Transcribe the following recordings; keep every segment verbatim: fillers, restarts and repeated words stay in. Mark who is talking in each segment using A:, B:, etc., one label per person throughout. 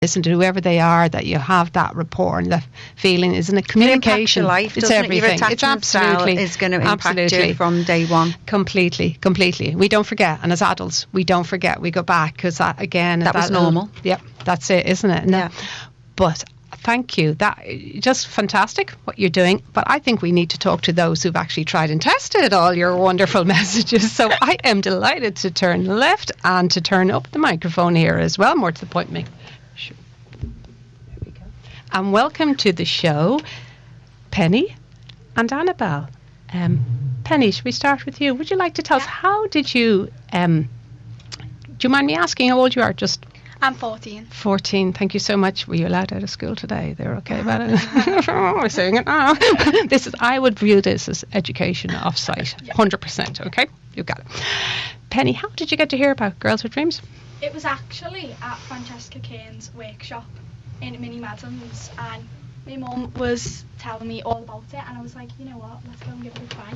A: listen to whoever they are, that you have that rapport and that feeling, isn't it? Communication.
B: It life,
A: it's
B: everything.
A: It? Your
B: attachment
A: it's absolutely
B: style is going to impact
A: absolutely.
B: you from day one.
A: Completely, completely. We don't forget, and as adults, we don't forget. We go back because that again,
B: that, that was normal.
A: Yep, that's it, isn't it? No.
B: Yeah.
A: But thank you. That just fantastic what you're doing. But I think we need to talk to those who've actually tried and tested all your wonderful messages. So I am delighted to turn left and to turn up the microphone here as well. More to the point, make sure. There we go. And welcome to the show, Penny and Annabelle. Um, Penny, should we start with you? Would you like to tell us how did you? Um, do you mind me asking how old you are? Just.
C: I'm fourteen.
A: fourteen. Thank you so much. Were you allowed out of school today? They're okay about it? We're saying it now. This is, I would view this as education off-site. one hundred percent. Okay? You got it. Penny, how did you get to hear about Girls with Dreams?
C: It was actually at Francesca Kane's workshop in Mini Madams, and my mum was telling me all about it, and I was like, you know what, let's go and give it a try.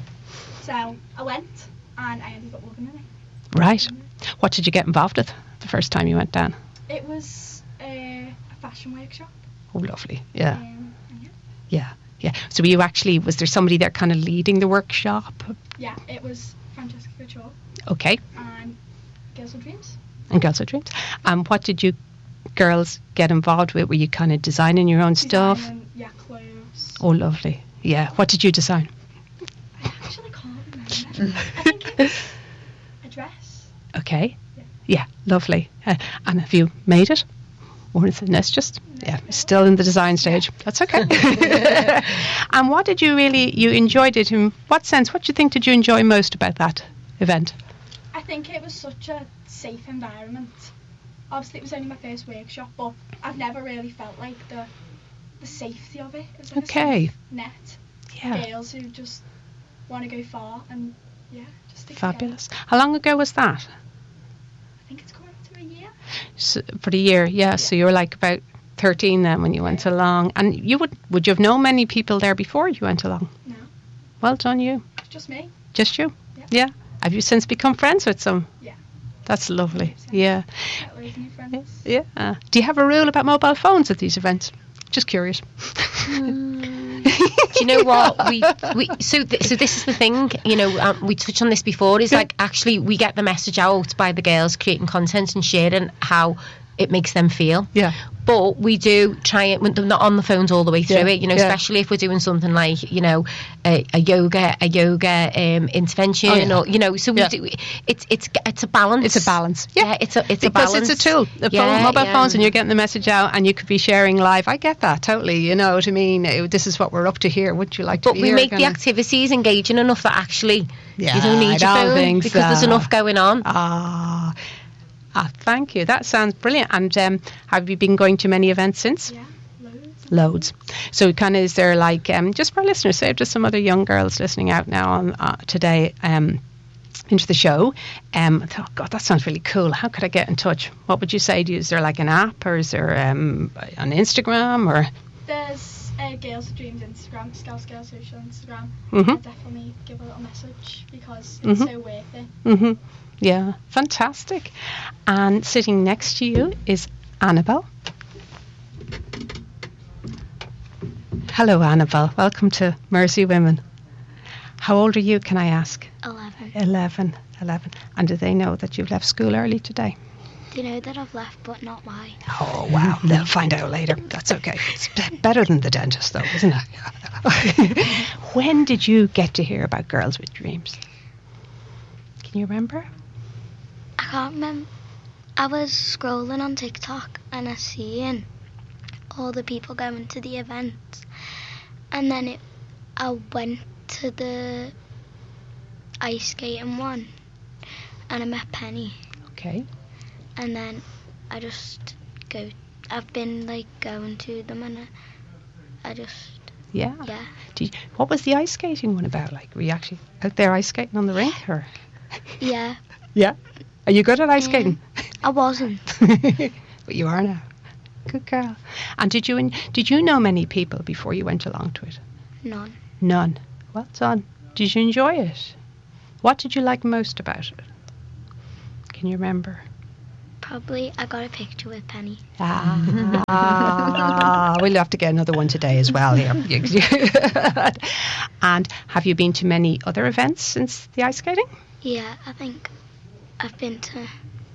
C: So I went, and I ended up loving it.
A: Right. What did you get involved with the first time you went down?
C: It was a, a fashion workshop.
A: Oh, lovely. Yeah.
C: Um, yeah.
A: Yeah. Yeah. So were you actually, was there somebody there kind of leading the workshop?
C: Yeah, it was Francesca Couture.
A: Okay.
C: And Girls with Dreams.
A: And Girls with Dreams. And um, what did you girls get involved with? Were you kind of designing your own
C: Designing,
A: stuff?
C: Yeah, clothes.
A: Oh, lovely. Yeah. What did you design?
C: I actually can't remember. I think it was a dress.
A: Okay.
C: Yeah.
A: Yeah, lovely. Uh, and have you made it? Or is it it's just,
C: No,
A: yeah,
C: no.
A: still in the design stage. That's okay. And what did you really, you enjoyed it in what sense? What do you think did you enjoy most about that event?
C: I think it was such a safe environment. Obviously, it was only my first workshop, but I've never really felt like the the safety of it. It was like
A: Okay.
C: a safe net.
A: Yeah.
C: Girls who just want to go far and, yeah, just stick
A: Fabulous. How long ago was that?
C: together. I think it's coming up to a year.
A: So, for the year, yeah. So you were like about thirteen then when you went along. And you would, would you have known many people there before you went along?
C: No,
A: Well done, you.
C: it's just me.
A: Just you?
C: Yeah.
A: Yeah. Have you since become friends with some?
C: Yeah.
A: That's lovely.
C: one hundred percent.
A: Yeah.
C: Got loads of new friends.
A: Yeah. Uh, do you have a rule about mobile phones at these events? Just curious.
D: Do you know what we we so th- so this is the thing, you know, um, we touched on this before, is like actually we get the message out by the girls creating content and sharing how it makes them feel.
A: Yeah.
D: But we do try it when they're not on the phones all the way through
A: Yeah,
D: it, you know,
A: yeah.
D: especially if we're doing something like, you know, a, a yoga, a yoga um, intervention,
A: Oh, yeah.
D: or you know, so we
A: Yeah.
D: do. It's it's it's a balance.
A: It's a balance.
D: Yeah,
A: Yeah.
D: it's a it's a
A: Because
D: balance.
A: it's a tool. The
D: Yeah,
A: phone, mobile
D: yeah.
A: phones, and you're getting the message out, and you could be sharing live. I get that totally. You know what I mean? Uh, This is what we're up to here. Would you like to
D: But
A: be
D: we
A: here?
D: make the
A: Kinda-
D: activities engaging enough that actually
A: Yeah,
D: you don't need
A: I
D: your
A: don't
D: phone
A: think
D: because there's
A: so.
D: enough going on.
A: Ah, ah, thank you. That sounds brilliant. And um, have you been going to many events since?
C: Yeah, loads.
A: Loads. So, kind of, is there like um, just for our listeners, say just some other young girls listening out now on uh, today um, into the show. Um, I thought, God, that sounds really cool. How could I get in touch? What would you say? Do you, is there like an app, or is there um, on Instagram, or?
C: There's uh, Girls with Dreams Instagram, Scouse Girls Social Instagram.
A: Mhm.
C: I'll definitely give a little message because it's
A: Mhm.
C: so worth it.
A: Mm-hmm. Yeah, fantastic. And sitting next to you is Annabelle. Hello, Annabelle. Welcome to Mercy Women. How old are you, can I ask?
E: eleven.
A: Eleven. Eleven. And do they know that you've left school early today?
E: They know that I've left, but not why.
A: Oh, wow. They'll find out later. That's okay. It's be- better than the dentist, though, isn't it? When did you get to hear about Girls with Dreams? Can you remember?
E: I can't remember. I was scrolling on TikTok and I seen all the people going to the events, and then it, I went to the ice skating one, and I met Penny,
A: Okay.
E: and then I just go. I've been like going to them, and I, I just
A: Yeah.
E: yeah.
A: Did you, what was the ice skating one about? Like, were you actually out there ice skating on the rink, or?
E: Yeah,
A: Yeah. Are you good at ice
E: Um,
A: skating?
E: I wasn't.
A: But you are now. Good girl. And did you did you know many people before you went along to it?
E: None.
A: None. Well done. Did you enjoy it? What did you like most about it? Can you remember?
E: Probably I got a picture with Penny.
A: Ah, we'll have to get another one today as well here. And have you been to many other events since the ice skating?
E: Yeah, I think I've been to.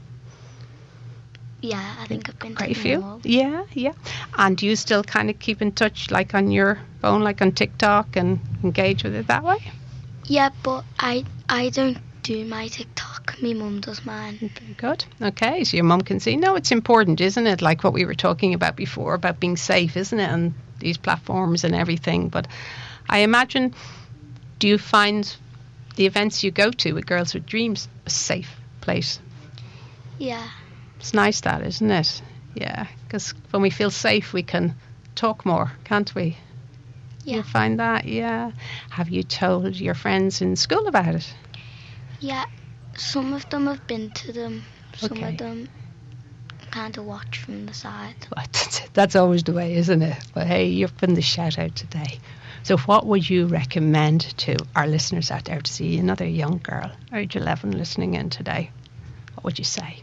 E: Yeah, I think I've been
A: Quite a
E: to
A: few.
E: them all.
A: Yeah, yeah. And do you still kind of keep in touch, like on your phone, like on TikTok, and engage with it that way?
E: Yeah, but I I don't do my TikTok. My mum does mine.
A: Very good. Okay, so your mum can see. No, it's important, isn't it? Like what we were talking about before, about being safe, isn't it? On these platforms and everything. But I imagine, do you find the events you go to with Girls with Dreams a safe place?
E: Yeah.
A: It's nice that, isn't it? Yeah, because when we feel safe, we can talk more, can't we?
E: Yeah.
A: You find that? Yeah. Have you told your friends in school about it?
E: Yeah. Some of them have been to them. Some
A: Okay.
E: of them kind of watch from the side.
A: But that's always the way, isn't it? But hey, you've been the shout out today. So what would you recommend to our listeners out there to see another young girl, age eleven, listening in today? What would you say?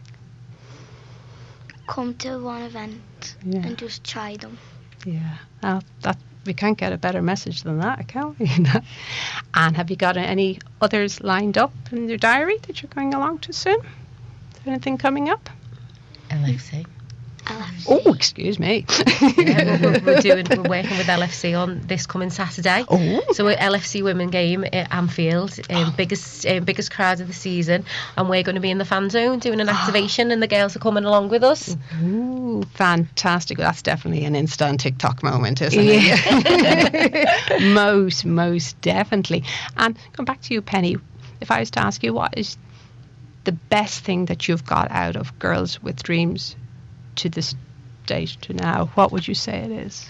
E: Come to one event
A: Yeah.
E: and just try them.
A: Yeah, well, that we can't get a better message than that, can we? And have you got any others lined up in your diary that you're going along to soon? Is there anything coming up?
D: L F C.
E: L F C.
A: Oh, excuse me.
D: Yeah, we're, we're doing we're working with L F C on this coming Saturday.
A: Oh.
D: So L F C women game at Anfield, um, biggest um, biggest crowd of the season, and we're going to be in the fan zone doing an activation, and the girls are coming along with us.
A: Ooh, fantastic. Well, that's definitely an Insta and TikTok moment, isn't it? most, most definitely. And going back to you, Penny, if I was to ask you, what is the best thing that you've got out of Girls with Dreams to this date to now, what would you say it is?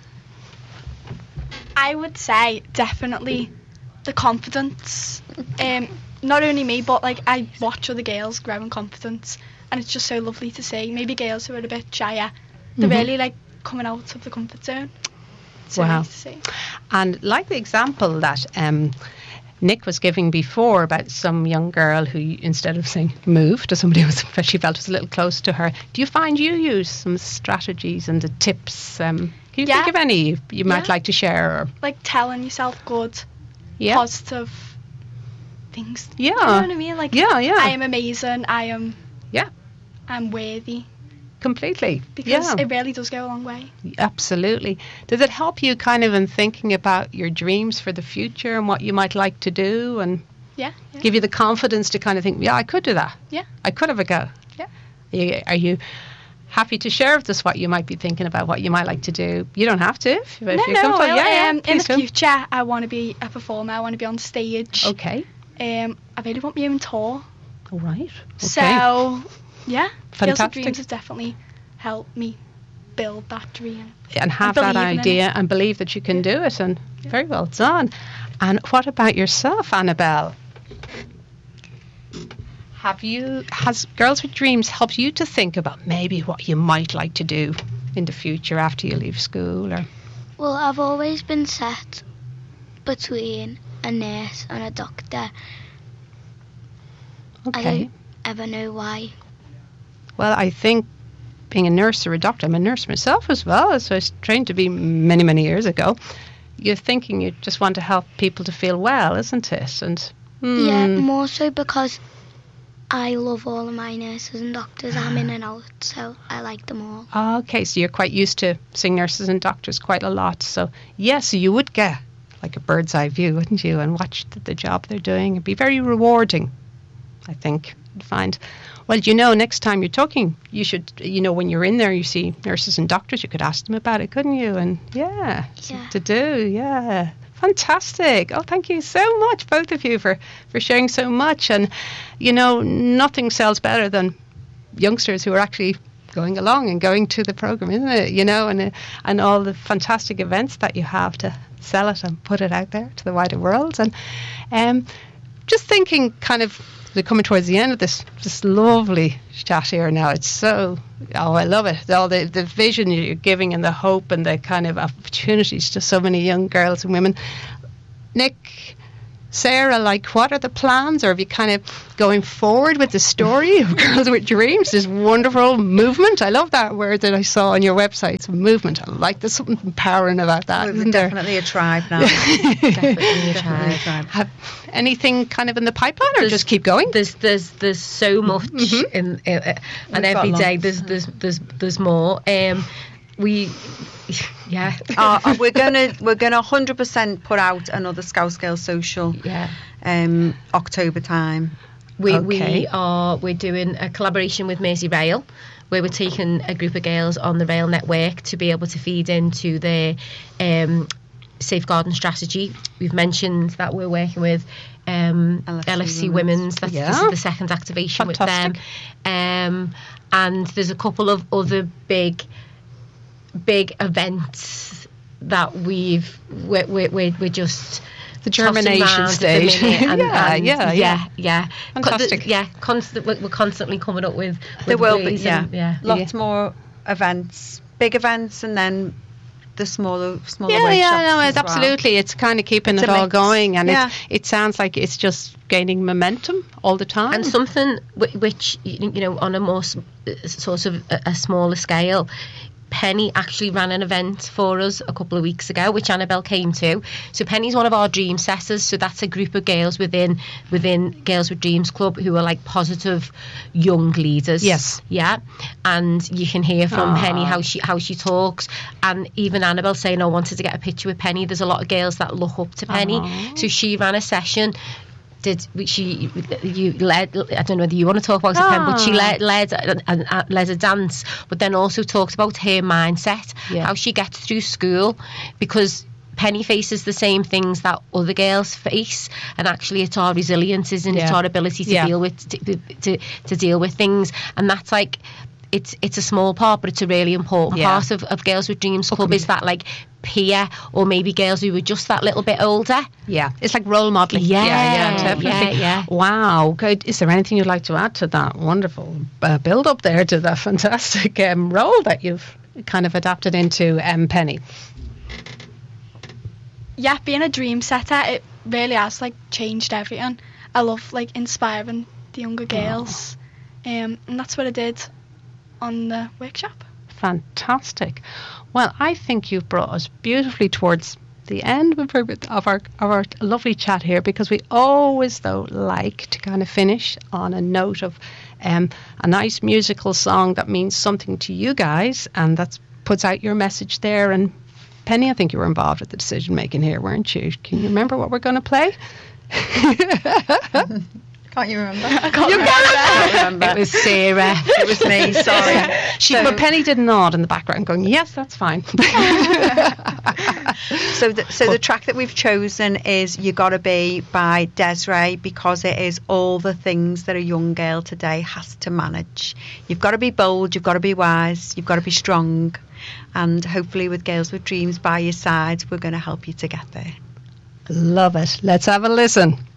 C: I would say definitely the confidence. Um, not only me, but like I watch other girls grow in confidence, and it's just so lovely to see. Maybe girls who are a bit shyer, they're
A: Mhm.
C: really like coming out of the comfort zone. It's so
A: Wow.
C: nice to see.
A: And like the example that um, Nick was giving before about some young girl who, instead of saying move to somebody who was, she felt was a little close to her, do you find you use some strategies and the tips? Um, can you
C: Yeah.
A: think of any you, you might
C: Yeah.
A: like to share? Or,
C: Like telling yourself good,
A: yeah,
C: positive things.
A: yeah,
C: Do you know what I mean? Like
A: yeah, yeah,
C: I am amazing. I am.
A: Yeah.
C: I'm worthy,
A: completely.
C: because
A: yeah.
C: it really does go a long way.
A: Absolutely. Does it help you kind of in thinking about your dreams for the future and what you might like to do, and
C: Yeah. yeah.
A: give you the confidence to kind of think, yeah, I could do that.
C: Yeah.
A: I could have a go.
C: Yeah.
A: Are you, are you happy to share with us what you might be thinking about, what you might like to do? You don't have to. If, if
C: No,
A: you're
C: no.
A: comfortable.
C: Well,
A: yeah, yeah,
C: um, in
A: please
C: the
A: do.
C: future, I want to be a performer. I want to be on stage.
A: Okay.
C: Um, I really want my own tour.
A: All right. Okay.
C: So, yeah, Girls with
A: Fantastic.
C: Dreams has definitely helped me build that dream.
A: and have that
C: believe in
A: idea and believe that you can do it, and very well done. And what about yourself, Annabelle? Have you, has Girls with Dreams helped you to think about maybe what you might like to do in the future after you leave school? Or
E: Well, I've always been set between a nurse and a doctor. I
A: okay.
E: don't ever know why.
A: Well, I think being a nurse or a doctor, I'm a nurse myself as well, so I was trained to be many, many years ago. You're thinking you just want to help people to feel well, isn't it? And
E: Yeah,
A: hmm,
E: more so because I love all of my nurses and doctors. I'm in and out, so I like them all.
A: okay, so you're quite used to seeing nurses and doctors quite a lot. So, yes, so you would get like a bird's eye view, wouldn't you? And watch the, the job they're doing. It'd be very rewarding, I think, you'd find. Well, you know, next time you're talking, you should, you know, when you're in there, you see nurses and doctors, you could ask them about it, couldn't you? And yeah,
E: Yeah.
A: to do, yeah. Fantastic. Oh, thank you so much, both of you, for, for sharing so much. And, you know, nothing sells better than youngsters who are actually going along and going to the program, isn't it? You know, and uh, and all the fantastic events that you have to sell it and put it out there to the wider world. And um, just thinking, kind of, we're coming towards the end of this this lovely chat here now. It's so, oh, I love it. All the, the vision you're giving and the hope and the kind of opportunities to so many young girls and women. Nick, Sarah, like, what are the plans? Or have you kind of going forward with the story of Girls with Dreams? This wonderful movement. I love that word that I saw on your website. It's a movement. I like there's something empowering about that.
B: We're
A: isn't there?
B: definitely a tribe now.
D: Definitely a tribe.
B: tribe.
A: Have anything kind of in the pipeline, or
D: There's-
A: just keep going?
D: There's there's there's so much
A: Mhm.
D: in, in uh, and
B: We've got
D: every day
B: lots.
D: there's there's there's there's more. Um, we yeah
B: uh, we're gonna we're gonna one hundred percent put out another Scouse Girls social
D: yeah.
B: um October time.
D: We
A: Okay.
D: we are we're doing a collaboration with Mersey Rail, where we're taking a group of girls on the rail network to be able to feed into their um, safeguarding strategy. We've mentioned that we're working with um,
B: L F C
D: L F C
B: Women's.
D: Women's. That's
A: Yeah.
D: this is the second activation
A: Fantastic.
D: with them, um, and there's a couple of other big big events that we've we're we're, we're we're just
A: The
D: tossing
A: germination
D: round at the
A: stage.
D: minute, and-
A: Yeah,
D: and
A: yeah, yeah.
D: yeah, yeah.
A: Fantastic.
D: Co- yeah, constant, we're we're constantly coming up with, with
B: There will be,
D: ways
B: yeah,
D: and- yeah.
B: lots more events, big events, and then the smaller smaller
A: Yeah,
B: workshops
A: yeah, no,
B: as
A: it's
B: well.
A: absolutely. It's kind of keeping
B: It's
A: it
B: a
A: all
B: mix.
A: going, and
B: Yeah.
A: it's, it sounds like it's just gaining momentum all the time.
D: And something whi- which, you you know, on a more s- sort of a, a smaller scale, Penny actually ran an event for us a couple of weeks ago, which Annabelle came to. So Penny's one of our dream setters. So that's a group of girls within within Girls with Dreams Club who are like positive young leaders.
A: Yes.
D: Yeah. And you can hear from
A: Aw.
D: Penny how she how she talks, and even Annabelle saying, "I wanted to get a picture with Penny." There's a lot of girls that look up to Penny.
A: Aw.
D: So she ran a session. Did she? You led. I don't know whether you want to talk about it, Pen, but she
A: Ah.
D: led led a, a, led a dance, but then also talked about her mindset,
A: Yeah.
D: how she gets through school, because Penny faces the same things that other girls face, and actually it's our resilience, isn't it?
A: Yeah.
D: It's our ability to
A: Yeah.
D: deal with to, to to deal with things, and that's like. It's it's a small part, but it's a really important
A: Yeah.
D: part of, of Girls with Dreams Club, is that like peer, or maybe girls who were just that little bit older.
A: Yeah, it's like role modeling.
D: Yeah,
A: yeah, definitely.
D: yeah, yeah.
A: Wow. Good. Is there anything you'd like to add to that wonderful uh, build up there to that fantastic um, role that you've kind of adapted into, um, Penny?
C: Yeah, being a dream setter, it really has like changed everything. I love like inspiring the younger girls, um, and that's what I did on the workshop.
A: Fantastic. Well, I think you've brought us beautifully towards the end of our, of our of our lovely chat here, because we always, though, like to kind of finish on a note of um, a nice musical song that means something to you guys, and that puts out your message there. And Penny, I think you were involved with the decision making here, weren't you? Can you remember what we're going to play?
B: Can't you remember?
C: I can't
B: You
C: remember.
B: can't remember.
D: It was Sarah.
B: It was me. Sorry.
A: She,
B: So-
A: but Penny did nod in the background, going, "Yes, that's fine."
B: So, the, so the track that we've chosen is "You Gotta Be" by Desiree, because it is all the things that a young girl today has to manage. You've got to be bold, you've got to be wise, you've got to be strong, and hopefully with Girls with Dreams by your side, we're going to help you to get there.
A: Love it. Let's have a listen.